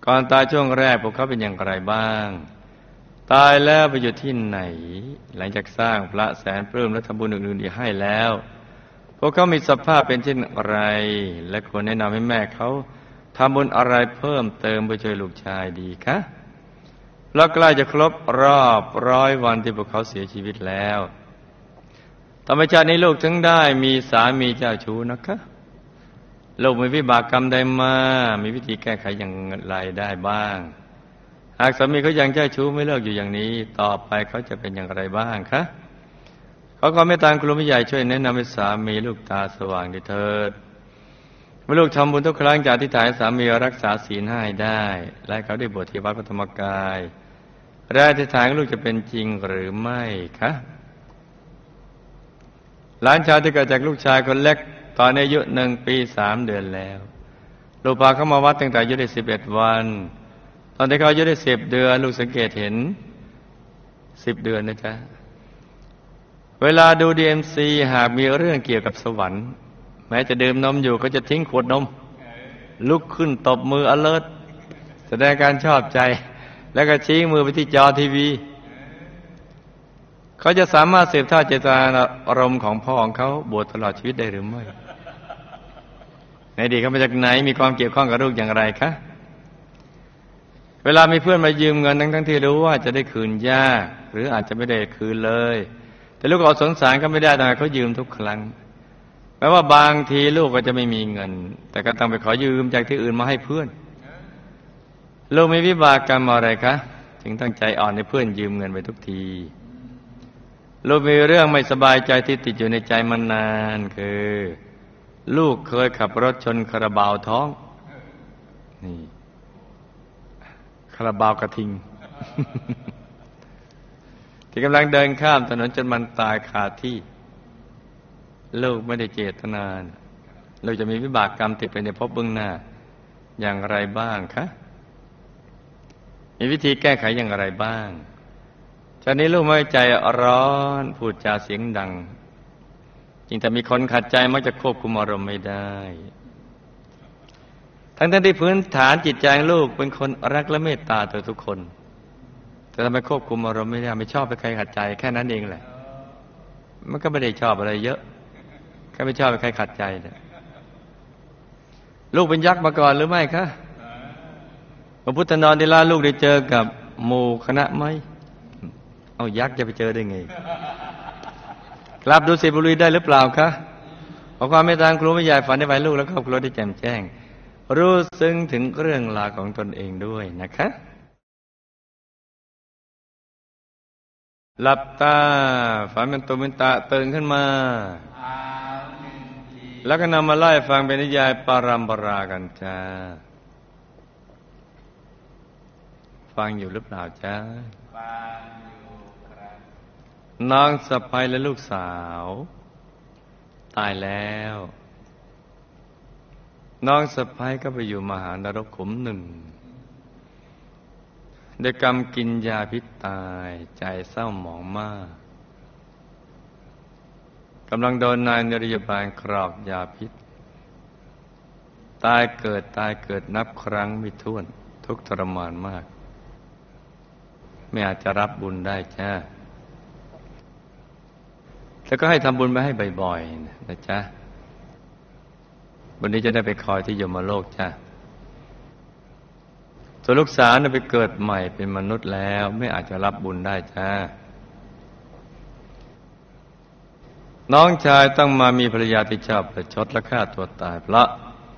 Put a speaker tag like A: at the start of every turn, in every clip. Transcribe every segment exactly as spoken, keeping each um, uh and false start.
A: ก่อนตายช่วงแรกพวกเขาเป็นอย่างไรบ้างตายแล้วไปอยู่ที่ไหนหลังจากสร้างพระแสนปลื้มและทำบุญอื่นๆอีกให้แล้วพวกเขามีสภาพเป็นเช่นไรและควรแนะนำให้แม่เขาทำบุญอะไรเพิ่มเติมเพื่อช่วยลูกชายดีคะแล้วใกล้จะครบรอบร้อยวันที่พวกเขาเสียชีวิตแล้วธรรมชาตินี้ลูกถึงได้มีสามีเจ้าชู้นะคะลูกมีวิบากกรรมใดมามีวิธีแก้ไขอย่างไรได้บ้างหากสามีเขายังเจ้าชู้ไม่เลิกอยู่อย่างนี้ต่อไปเขาจะเป็นอย่างไรบ้างคะเขาก็ไม่ตามครูผู้ใหญ่ช่วยแนะนำให้สามีลูกตาสว่างด้วยเถิดเมื่อลูกทำบุญทุกครั้งจากที่ถ่ายสามีรักษาศีลให้ได้และเขาได้บวชที่วัดพระธรรมกายและที่ถ่ายลูกจะเป็นจริงหรือไม่คะหลานชายที่เกิดจากลูกชายคนเล็กตอนอายุหนึ่งปีสามเดือนแล้วลูกพาเขามาวัดตั้งแต่อายุได้สิบเอ็ดวันตอนที่เขาอายุได้สิบเดือนลูกสังเกตเห็นสิบเดือนนะจ๊ะเวลาดูดีเอ็มซีหากมีเรื่องเกี่ยวกับสวรรค์แม้จะดื่มนมอยู่ก็จะทิ้งขวดนมลุกขึ้นตบมือ alert แสดงการชอบใจแล้วก็ชี้มือไปที่จอทีวีเขาจะสามารถสืบทอดเจตนารมณ์ของพ่อของเขาบวชตลอดชีวิตได้หรือไม่ในอดีตเขามาจากไหนมีความเกี่ยวข้องกับลูกอย่างไรคะเวลามีเพื่อนมายืมเงินทั้งทั้งที่รู้ว่าจะได้คืนยากหรืออาจจะไม่ได้คืนเลยแต่ลูกเอาสงสารก็ไม่ได้ทำไมเขายืมทุกครั้งแม้ว่าบางทีลูกก็จะไม่มีเงินแต่ก็ต้องไปขอยืมจากที่อื่นมาให้เพื่อนลูกมีวิบากกรรมอะไรคะถึงตั้งใจอ่อนให้เพื่อนยืมเงินไปทุกทีลูกมีเรื่องไม่สบายใจที่ติดอยู่ในใจมานานคือลูกเคยขับรถชนคาราบาวท้องนี่คาราบาวกระทิง ที่กำลังเดินข้ามถนนจนมันตายคาที่ลูกไม่ได้เจตนาเราจะมีวิบากกรรมติดไปในภพเบื้องหน้าอย่างไรบ้างคะมีวิธีแก้ไขอย่างไรบ้างจากนี้ลูกไม่ใจร้อนพูดจาเสียงดังจริงแต่มีคนขัดใจมักจะควบคุมอารมณ์ไม่ได้ทั้งที่พื้นฐานจิตใจลูกเป็นคนรักและเมตตาต่อทุกคนแต่ทำไมควบคุมอารมณ์ไม่ได้ไม่ชอบไปใครขัดใจแค่นั้นเองแหละมันก็ไม่ได้ชอบอะไรเยอะแค่ไม่ชอบไปใครขัดใจเนี่ยลูกเป็นยักษ์มาก่อนหรือไม่คะพระพุทธนรที่ล่าลูกได้เจอกับหมู่คณะไหมเอายักษ์จะไปเจอได้ไงกลับดูสิบุรีได้หรือเปล่าคะขอความเมตตาครูผู้ใหญ่ฝันในวัยลูกและครอบครัวได้แจ่มแจ้งรู้ซึ้งถึงเรื่องราวของตนเองด้วยนะคะหลับตาฝันเป็นตุเป็นตะตื่นขึ้นมาแล้วก็นำมาไล่ฟังเป็นนิยายปารัมปรากันจ้าฟังอยู่หรือเปล่าจ้าฟังอยู่ครับน้องสะใภ้และลูกสาวตายแล้วน้องสะใภ้ก็ไปอยู่มหานรกขุมหนึ่งได้กรรมกินยาพิษตายใจเศร้าหมองมากกำลังโดนนายนริยบาลกรอกยาพิษตายเกิดตายเกิดนับครั้งไม่ถ้วนทุกข์ทรมานมากไม่อาจจะรับบุญได้จ้าแล้วก็ให้ทำบุญไปให้บ่อยๆนะจ๊ะวันนี้จะได้ไปคอยที่ยมโลกจ้าส่วนลูกสาวเนี่ยไปเกิดใหม่เป็นมนุษย์แล้วไม่อาจจะรับบุญได้จ้าน้องชายต้องมามีภรรยาที่ชอบประชดและฆ่าตัวตายเพราะ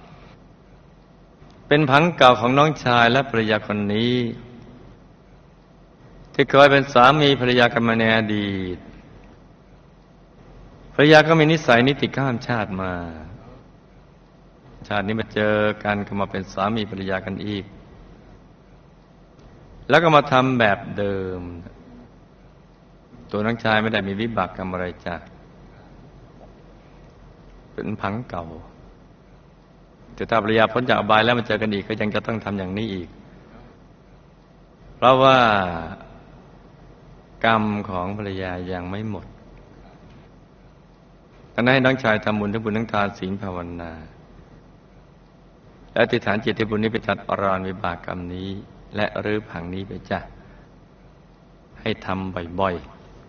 A: เป็นผังเก่าของน้องชายและภรรยาคนนี้ที่เคยเป็นสามีภรรยากันมาในอดีตภรรยาก็มีนิสัยนิติข้ามชาติมาชาตินี้มาเจอกันก็มาเป็นสามีภรรยากันอีกแล้วก็มาทำแบบเดิมตัวน้องชายไม่ได้มีวิบากกรรมอะไรจ้ะเป็นผังเก่าแต่ถ้าภรรยาพ้นจากอบายแล้วมาเจอกันอีกก็ยังจะต้องทำอย่างนี้อีกเพราะว่ากรรมของภรรยายังไม่หมดดังนั้นให้น้องชายทำบุญทั้งบุญทั้งทานศีลภาวนาและอธิษฐานจิตที่บุญนี้ไปตัดรอนวิบากกรรมนี้และรื้อผังนี้ไปจ้ะให้ทำบ่อย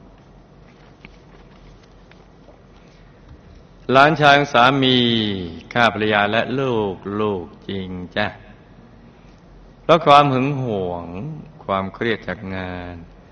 A: ๆหลานชายของสามีข้าภรรยาและลูกลูกจริงจ้ะเพราะความหึงหวงความเครียดจากงาน